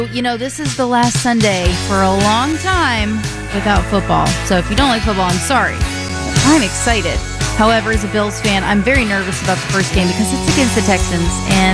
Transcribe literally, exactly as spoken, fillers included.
You know, this is the last Sunday for a long time without football. So if you don't like football, I'm sorry. I'm excited. However, as a Bills fan, I'm very nervous about the first game because it's against the Texans. And